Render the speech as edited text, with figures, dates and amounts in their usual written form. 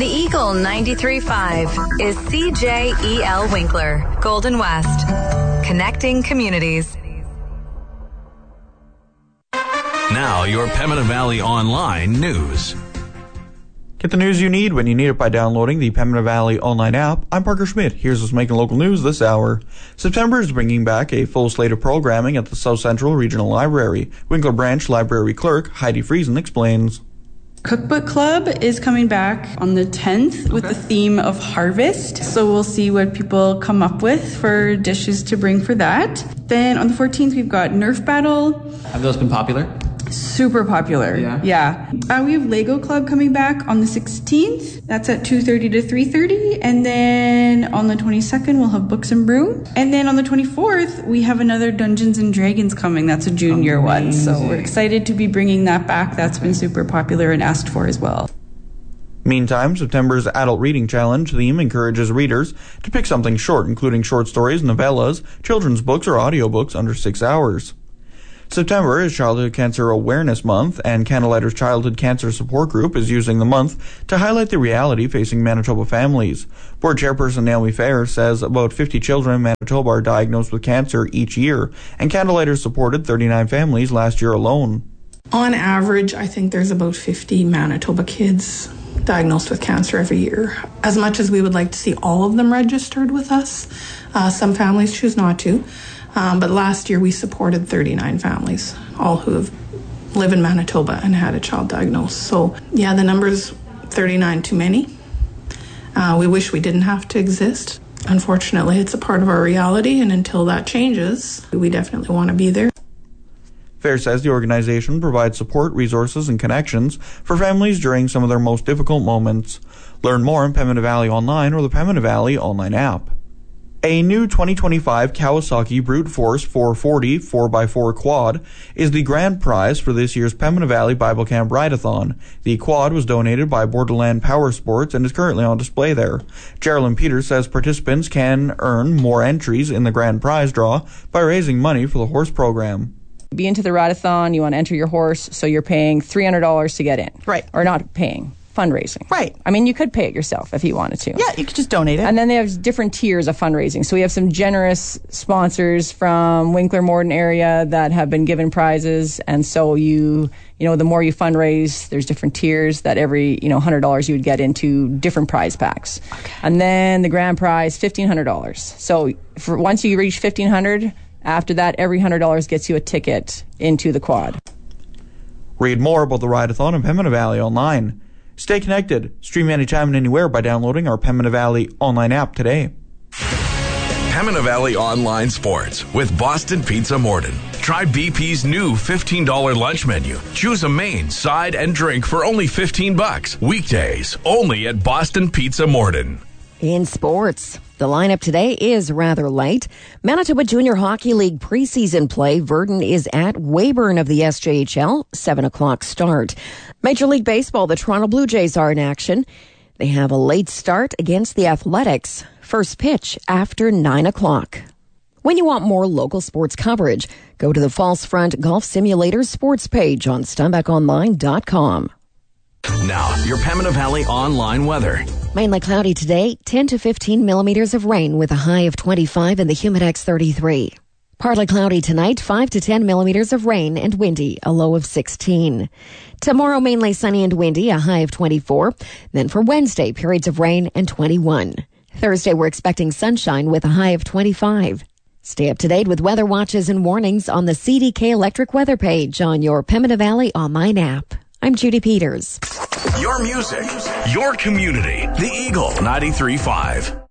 The Eagle 93.5 is CJEL Winkler, Golden West. Connecting communities. Now, your Pembina Valley Online news. Get the news you need when you need it by downloading the Pembina Valley Online app. I'm Parker Schmidt. Here's what's making local news this hour. September is bringing back a full slate of programming at the South Central Regional Library. Winkler Branch Library Clerk Heidi Friesen explains. Cookbook Club is coming back on the 10th with the theme of harvest. So we'll see what people come up with for dishes to bring for that. Then on the 14th, we've got Nerf Battle. Have those been popular? Super popular. Yeah. We have Lego Club coming back on the 16th. That's at 2:30 to 3:30. And then on the 22nd, we'll have Books and Brew. And then on the 24th, we have another Dungeons and Dragons coming. That's a junior one. So we're excited to be bringing that back. That's been super popular and asked for as well. Meantime, September's Adult Reading Challenge theme encourages readers to pick something short, including short stories, novellas, children's books, or audiobooks under 6 hours. September is Childhood Cancer Awareness Month, and Candlelighter's Childhood Cancer Support Group is using the month to highlight the reality facing Manitoba families. Board Chairperson Naomi Fair says about 50 children in Manitoba are diagnosed with cancer each year, and Candlelighter supported 39 families last year alone. On average, I think there's about 50 Manitoba kids diagnosed with cancer every year. As much as we would like to see all of them registered with us, some families choose not to. But last year we supported 39 families, all who live in Manitoba and had a child diagnosed. So yeah, the number's 39 too many. We wish we didn't have to exist. Unfortunately, it's a part of our reality, and until that changes, we definitely want to be there. Fair says the organization provides support, resources, and connections for families during some of their most difficult moments. Learn more on Pembina Valley Online or the Pembina Valley Online app. A new 2025 Kawasaki Brute Force 440 4x4 quad is the grand prize for this year's Pembina Valley Bible Camp Ride-a-thon. The quad was donated by Borderland Power Sports and is currently on display there. Geraldine Peters says participants can earn more entries in the grand prize draw by raising money for the horse program. Be into the ride-a-thon, you want to enter your horse, so you're paying $300 to get in. Right. Or not paying. Fundraising. Right. I mean, you could pay it yourself if you wanted to. Yeah, you could just donate it. And then they have different tiers of fundraising. So we have some generous sponsors from Winkler Morden area that have been given prizes. And so you know, the more you fundraise, there's different tiers that every, $100 you would get into different prize packs. Okay. And then the grand prize, $1,500. So for once you reach $1,500, after that, every $100 gets you a ticket into the quad. Read more about the Ride-a-thon in Pembina Valley Online. Stay connected. Stream anytime and anywhere by downloading our Pembina Valley Online app today. Pembina Valley Online Sports with Boston Pizza Morden. Try BP's new $15 lunch menu. Choose a main, side, and drink for only $15. Weekdays, only at Boston Pizza Morden. In sports, the lineup today is rather light. Manitoba Junior Hockey League preseason play. Verdon is at Weyburn of the SJHL, 7 o'clock start. Major League Baseball, the Toronto Blue Jays are in action. They have a late start against the Athletics. First pitch after 9 o'clock. When you want more local sports coverage, go to the False Front Golf Simulator sports page on SteinbeckOnline.com. Now, your Pembina Valley Online weather. Mainly cloudy today, 10 to 15 millimeters of rain with a high of 25 and the Humidex 33. Partly cloudy tonight, 5 to 10 millimeters of rain and windy, a low of 16. Tomorrow, mainly sunny and windy, a high of 24. Then for Wednesday, periods of rain and 21. Thursday, we're expecting sunshine with a high of 25. Stay up to date with weather watches and warnings on the CDK Electric weather page on your Pembina Valley Online app. I'm Judy Peters. Your music, your community. The Eagle 93.5.